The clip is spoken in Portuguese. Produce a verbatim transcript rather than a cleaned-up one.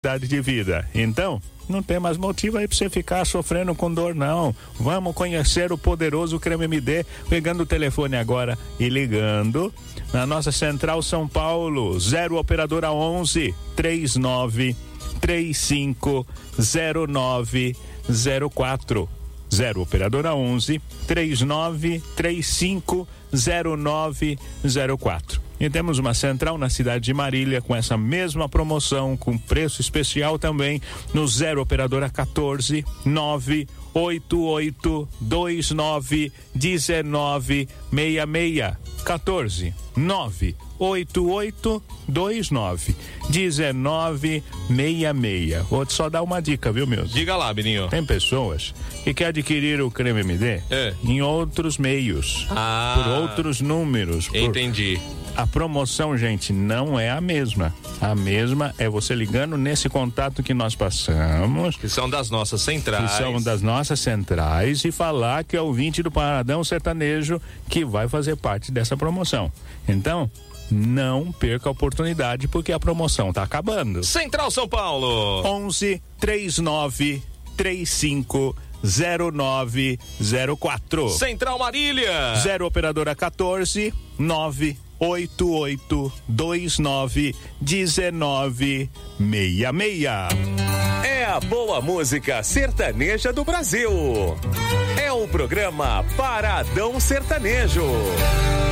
de vida. Então, não tem mais motivo aí pra você ficar sofrendo com dor, não. Vamos conhecer o poderoso Creme M D, pegando o telefone agora e ligando na nossa Central São Paulo, zero operadora onze, três nove três cinco zero nove zero quatro. zero operadora onze, três nove três cinco zero nove zero quatro. E temos uma central na cidade de Marília com essa mesma promoção, com preço especial também, no zero operadora quatorze, nove oito oito dois nove um nove seis seis. quatorze, nove oito oito dois nove um nove seis seis. Vou só dar uma dica, viu, meu? Diga lá, Beninho. Tem pessoas que querem adquirir o Creme M D é. em outros meios, ah, por outros números. Por... Entendi. A promoção, gente, não é a mesma. A mesma é você ligando nesse contato que nós passamos. Que são das nossas centrais. Que são das nossas centrais e falar que é o ouvinte do Paradão Sertanejo que vai fazer parte dessa promoção. Então, não perca a oportunidade porque a promoção tá acabando. Central São Paulo. onze, três nove três cinco zero nove zero quatro. Central Marília. zero operadora quatorze, nove oito oito dois nove um nove seis seis. É a boa música sertaneja do Brasil. É o programa Paradão Sertanejo.